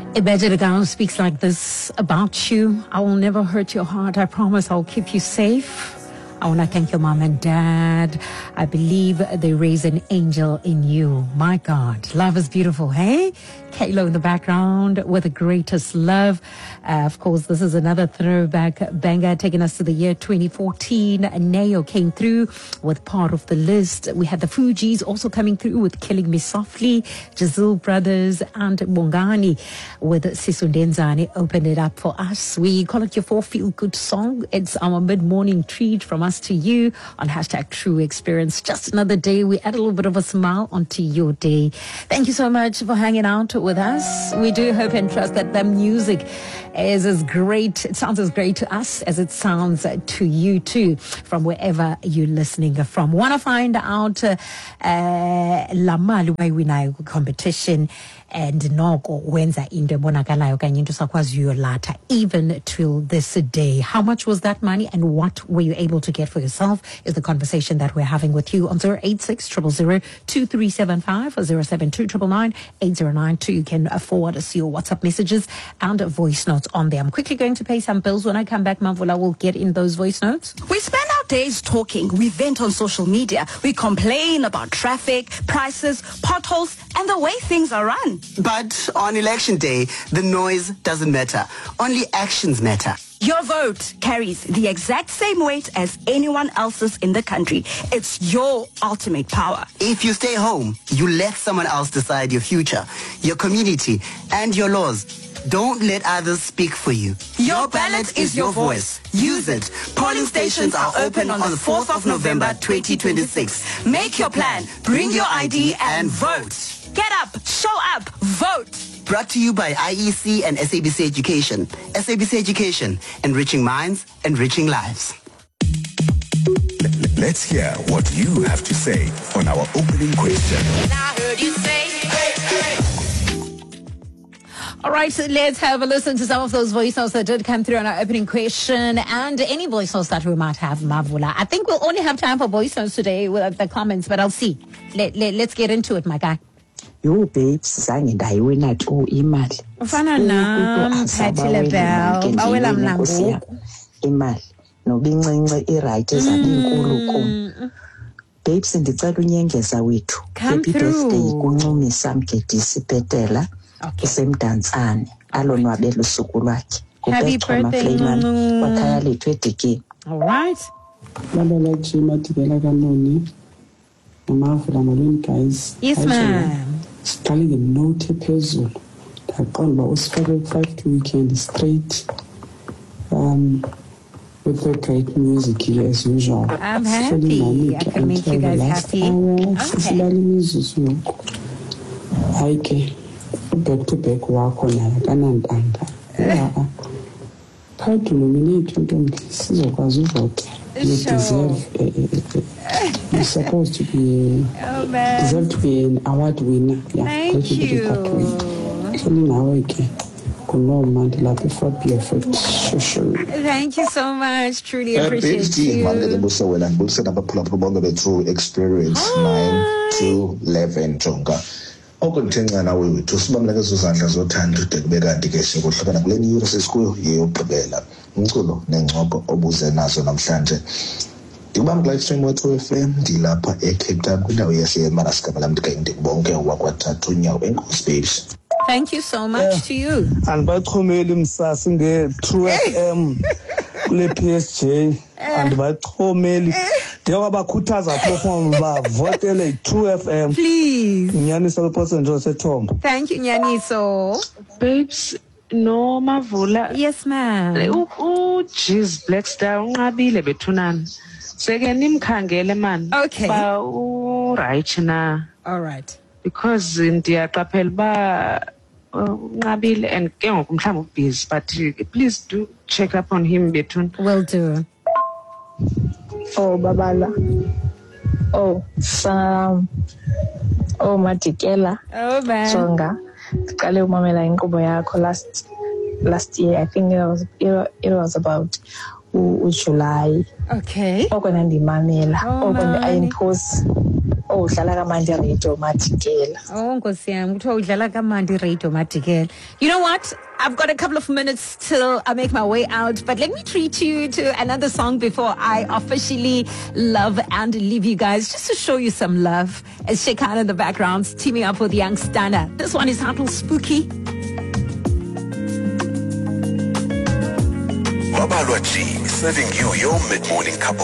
Imagine a guy who speaks like this about you. I will never hurt your heart. I promise I'll keep you safe. I want to thank your mom and dad. I believe they raise an angel in you. My God, love is beautiful, hey? Kalo in the background with the greatest love. Of course, this is another throwback banger taking us to the year 2014. Neo came through with part of the list. We had the Fugees also coming through with Killing Me Softly. Jazil Brothers and Bongani with Sisundenzani opened it up for us. We call it your 4 Feel Good song. It's our mid-morning treat from us to you on hashtag True Experience. Just another day. We add a little bit of a smile onto your day. Thank you so much for hanging out with us. We do hope and trust that the music is as great. It sounds as great to us as it sounds to you too, from wherever you're listening from. Want to find out Lamali why we know competition and noko wenza into ebonakalayo kanye into sakwaziyo latha even till this day. How much was that money and what were you able to get for yourself is the conversation that we're having with you on 086 000 2375 or 072 999 8092. You can forward us your WhatsApp messages and voice notes on there. I'm quickly going to pay some bills. When I come back, Mavula will get in those voice notes. We spend our days talking. We vent on social media. We complain about traffic, prices, potholes, and the way things are run. But on election day, the noise doesn't matter. Only actions matter. Your vote carries the exact same weight as anyone else's in the country. It's your ultimate power. If you stay home, you let someone else decide your future, your community, and your laws. Don't let others speak for you. Your ballot is your voice. Use it. Polling stations are open on the 4th of November 2026. Make your plan, bring your ID, and vote. Get up, show up, vote. Brought to you by IEC and SABC Education. SABC Education, enriching minds, enriching lives. Let's hear what you have to say on our opening question. I heard you say, hey, hey. All right, so let's have a listen to some of those voice notes that did come through on our opening question and any voice notes that we might have, Mavula. I think we'll only have time for voice notes today with the comments, but I'll see. Let's get into it, my guy. Yo babes zange ndayiwina tu imali Ufana nam Patty Lebel bawela mlango imali nobincinci iright ezabinkulu kum. Babes ndicela unyengeza wethu happy birthday kuncumisa Mgedisi Bhetela usemdantsane alonwabela usuku lwakhe. Happy birthday wakhaya lethu eDikeni. All right. Lalela Jima Tibela Kanoni. Mavula molweni guys. Yes ma'am. Siqale ngenote phezulu. Ndaqonda usifake 5 weekend straight with the great music here as usual. I'm happy. I can make you guys happy. Silali imizuzu ngoku. Hayi ke back to back wakho naye kanantanga. Phakathi nominate ntombi sizokwazi uvota. You deserve you're supposed to be deserve to be an award winner. Yeah, thank you. Thank you so much. Truly appreciate you. True Experience 9-11 Jonga. Okuthenxa nawe wethu sibamleke zozandla zothando de kube kanti ke sikuhlukana kule nyuro sesikuyo yeyogqibela umculo nengxoxo obuze nazo namhlanje. Ndibamba live stream wethu FM ndilapha eCape Town kwindawo yaseMaraskapa lamdika ndikubonke wakwathathu nyawo enkosi babes. Thank you so much to you. Andibachomeli msasi nge-True FM kule PSG andibachomeli ndiyabakhuthaza platform bavotele True FM. Please. Nyaniso lephose nje sethombo. Thank you Nyaniso. Babes no Mavula. Yes ma'am. Jeez Black Star unqabile bethunana. Seke nimkhangele man. Okay. Ba right na. All right. Because ndiyaqaphela ba unqabile and ke ngoku mhlawumbe busy but please do check up on him bethuna. Will do. Oh Babala. Oh oh Matikela. Oh man. Jonga. Ndiqale umamela inkqubo yakho last year. I think it was about July. Okay. Okona ndimamela. Okona I impose udlala kamandi radio Matikela. Oh, Nkosi yami, kuthiwa udlala kamandi radio Matikela. You know what? I've got a couple of minutes till I make my way out, but let me treat you to another song before I officially love and leave you guys, just to show you some love. As Shekhana in the background, teaming up with Young Stunner. This one is titled Spooky. Babalwa G, serving you your mid-morning cup